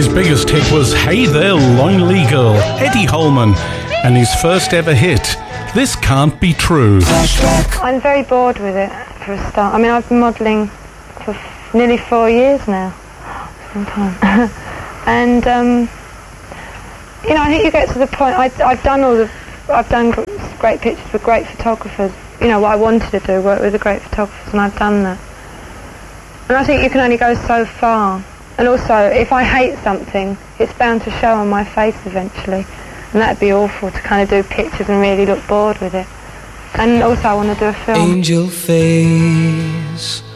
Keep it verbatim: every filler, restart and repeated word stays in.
His biggest hit was Hey There Lonely Girl, Eddie Holman, and his first ever hit, This Can't Be True. I'm very bored with it, for a start. I mean, I've been modelling for f- nearly four years now. Some time. and, um, you know, I think you get to the point, I, I've done all the, I've done great pictures with great photographers. You know, what I wanted to do, work with the great photographers, and I've done that. And I think you can only go so far. And also, if I hate something, it's bound to show on my face eventually. And that'd be awful to kind of do pictures and really look bored with it. And also I want to do a film. Angel face,